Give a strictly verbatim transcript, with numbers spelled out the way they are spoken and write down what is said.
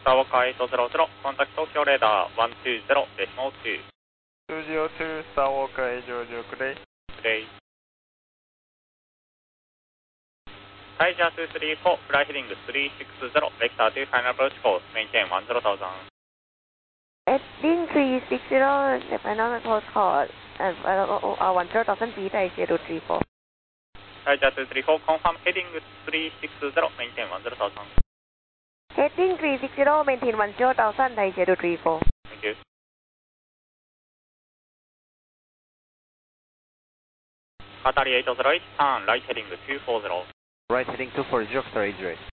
Sawaka eight zero zero, contact Tokyo radar one two zero decimal two. two zero two, Sawaka eight zero zero, good day. Good day. Tiger two three four, fly heading three six zero, vector two, final approach course, maintain one zero thousand. Heading three six zero, the final approach course, and uh, one zero thousand feet, Tiger two three four. Tiger two three four, confirm heading three six zero, maintain one zero thousand. Heading three six zero, maintain one zero thousand, Tiger two three four. Thank you. Qatari eight zero eight, turn right heading two four zero. Right heading two four zero, Qatar eight zero eight.